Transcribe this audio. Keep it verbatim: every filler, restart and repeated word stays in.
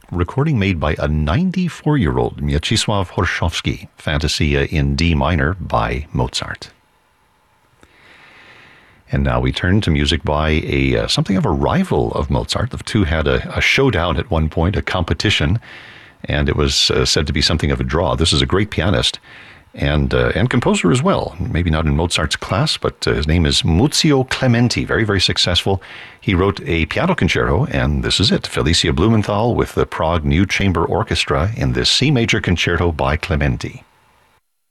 recording made by a ninety-four-year-old Mieczysław Horszowski, Fantasia in D minor by Mozart. And now we turn to music by a uh, something of a rival of Mozart. The two had a, a showdown at one point, a competition, and it was uh, said to be something of a draw. This is a great pianist and uh, and composer as well. Maybe not in Mozart's class, but uh, his name is Muzio Clementi. Very, very successful. He wrote a piano concerto, and this is it. Felicia Blumenthal with the Prague New Chamber Orchestra in this C major concerto by Clementi.